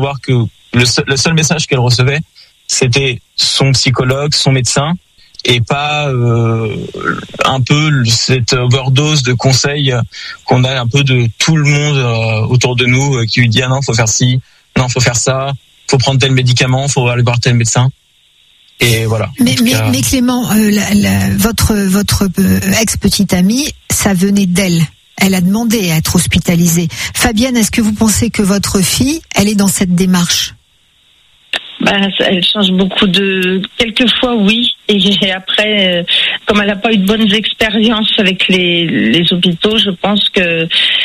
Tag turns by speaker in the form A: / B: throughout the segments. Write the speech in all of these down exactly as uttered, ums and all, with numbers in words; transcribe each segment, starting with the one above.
A: savoir que le seul, le seul message qu'elle recevait, c'était son psychologue, son médecin, et pas euh, un peu cette overdose de conseils qu'on a un peu de tout le monde euh, autour de nous euh, qui lui dit ah non, faut faire ci, non, faut faire ça, faut prendre tel médicament, faut aller voir tel médecin. Et voilà.
B: Mais, mais,
A: cas...
B: mais Clément, euh, la, la, votre votre euh, ex-petite amie, ça venait d'elle. Elle a demandé à être hospitalisée. Fabienne, est-ce que vous pensez que votre fille, elle est dans cette démarche ?
C: Ben, elle change beaucoup de. Quelquefois, oui. Et après, euh, comme elle n'a pas eu de bonnes expériences avec les, les hôpitaux, je pense que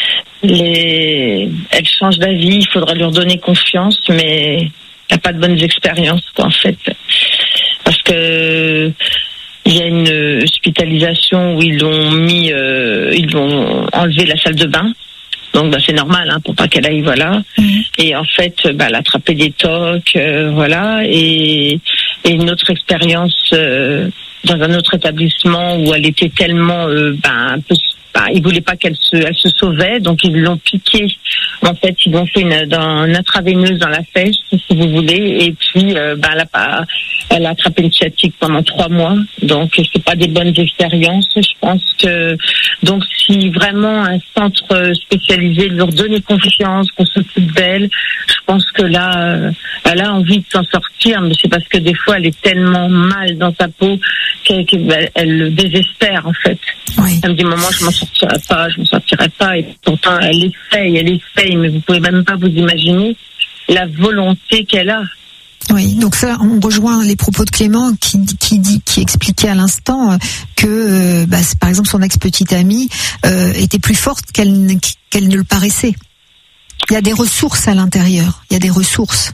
C: les... elle change d'avis. Il faudra lui redonner confiance, mais elle n'a pas de bonnes expériences, quoi, en fait. Parce que il y a une hospitalisation où ils l'ont mis, euh, ils l'ont enlevé la salle de bain. Donc bah, c'est normal, hein, pour pas qu'elle aille, voilà. Mmh. Et en fait, bah, elle a attrapé des tocs, euh, voilà. Et, et une autre expérience euh, dans un autre établissement où elle était tellement, euh, bah, un peu, bah, ils voulaient pas qu'elle se, elle se sauvait, donc ils l'ont piquée. En fait, ils l'ont fait une, dans, une intraveineuse dans la fesse, si vous voulez. Et puis, euh, bah, elle a pas, elle a attrapé une sciatique pendant trois mois. Donc c'est pas des bonnes expériences. Je pense que donc si vraiment un centre spécialisé lui redonnait confiance, qu'on s'occupe d'elle, je pense que là, euh, elle a envie de s'en sortir, mais c'est parce que des fois elle est tellement mal dans sa peau qu'elle, qu'elle elle le désespère en fait. Oui. Elle me dit maman, je m'en sortirai pas, je m'en sortirai pas, et pourtant elle essaye, elle essaye, mais vous pouvez même pas vous imaginer la volonté qu'elle a.
B: Oui, donc ça, on rejoint les propos de Clément qui qui dit, qui expliquait à l'instant que, euh, bah, par exemple, son ex-petite amie euh, était plus forte qu'elle qu'elle ne le paraissait. Il y a des ressources à l'intérieur. Il y a des ressources.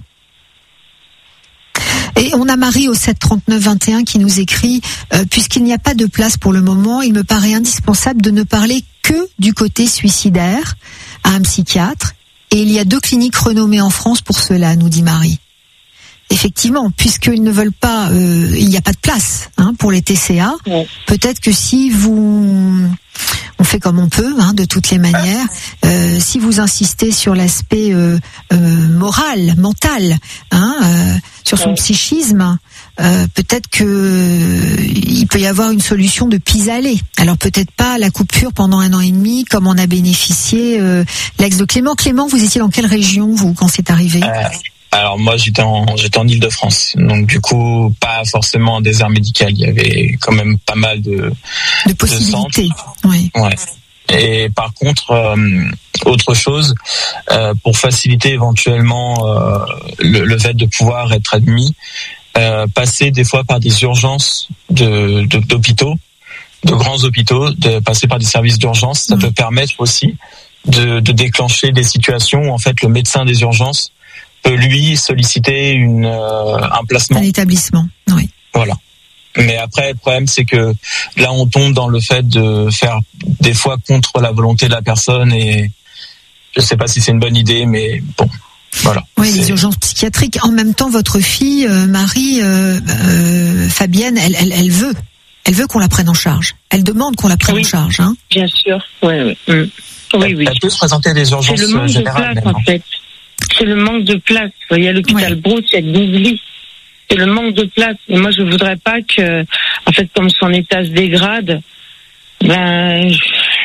B: Et on a Marie au sept trente-neuf vingt et un qui nous écrit euh, puisqu'il n'y a pas de place pour le moment, il me paraît indispensable de ne parler que du côté suicidaire à un psychiatre. Et il y a deux cliniques renommées en France pour cela, nous dit Marie. Effectivement, puisqu'ils ne veulent pas, euh, il n'y a pas de place hein, pour les T C A. Ouais. Peut-être que si vous, on fait comme on peut, hein, de toutes les manières. Euh, si vous insistez sur l'aspect euh, euh, moral, mental, hein, euh, sur son ouais. psychisme, euh, peut-être que euh, il peut y avoir une solution de pis-aller. Alors peut-être pas la coupure pendant un an et demi, comme on a bénéficié euh, l'ex de Clément. Clément, vous étiez dans quelle région vous quand c'est arrivé ?
A: euh... Alors moi j'étais en j'étais en Île-de-France, donc du coup pas forcément un désert médical. Il y avait quand même pas mal de
B: de possibilités.
A: De oui. Ouais. Et par contre euh, autre chose euh, pour faciliter éventuellement euh, le, le fait de pouvoir être admis, euh, passer des fois par des urgences de, de d'hôpitaux, de grands hôpitaux, de passer par des services d'urgence, ça mmh. peut permettre aussi de, de déclencher des situations où en fait le médecin des urgences peut lui solliciter une euh, un placement.
B: Un établissement, oui.
A: Voilà. Mais après, le problème, c'est que là, on tombe dans le fait de faire des fois contre la volonté de la personne et je sais pas si c'est une bonne idée, mais bon, voilà.
B: Oui,
A: c'est...
B: les urgences psychiatriques. En même temps, votre fille, euh, Marie, euh, euh, Fabienne, elle, elle, elle veut, elle veut qu'on la prenne en charge. Elle demande qu'on la prenne
C: oui,
B: en charge, hein.
C: Bien sûr, oui, oui. Mmh. Oui,
A: elle,
C: oui.
A: Elle peut se présenter à des urgences
C: c'est le manque
A: générales.
C: De place, en fait. C'est le manque de place. Vous voyez, à l'hôpital ouais. Brousse, il y a douze lits. C'est le manque de place. Et moi, je voudrais pas que, en fait, comme son état se dégrade, ben,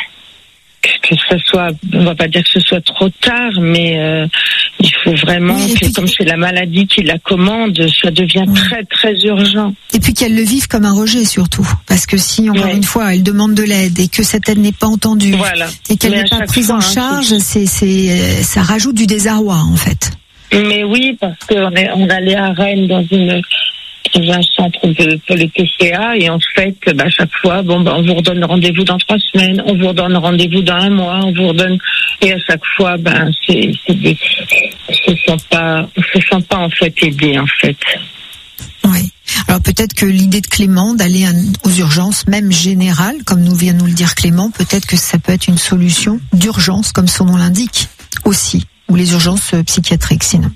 C: que ce soit, on va pas dire que ce soit trop tard, mais euh, il faut vraiment oui, que, puis, comme c'est la maladie qui la commande, ça devient ouais. très, très urgent.
B: Et puis qu'elle le vive comme un rejet, surtout. Parce que si, encore ouais. une fois, elle demande de l'aide et que cette aide n'est pas entendue,
C: voilà.
B: et qu'elle mais n'est pas prise fois, en charge, hein, c'est, c'est, ça rajoute du désarroi, en fait.
C: Mais oui, parce qu'on est, on allait à Rennes dans une, dans un centre de, pour les T C A, et en fait, bah, chaque fois, bon, bah, on vous redonne rendez-vous dans trois semaines, on vous redonne rendez-vous dans un mois, on vous redonne, et à chaque fois, ben, c'est, c'est des, on se sent pas, on se sent pas, en fait, aidé, en fait.
B: Oui. Alors peut-être que l'idée de Clément d'aller aux urgences, même générales, comme nous vient nous le dire Clément, peut-être que ça peut être une solution d'urgence, comme son nom l'indique, aussi, ou les urgences psychiatriques, sinon.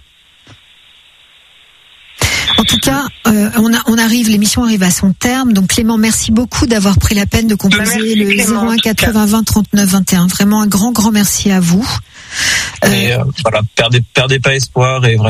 B: En tout cas, euh, on, a, on arrive, l'émission arrive à son terme. Donc Clément, merci beaucoup d'avoir pris la peine de composer merci, le Clément, zéro un quatre-vingts vingt trente-neuf vingt et un. Vraiment un grand, grand merci à vous.
A: Et euh, voilà, perdez, perdez pas espoir et vraiment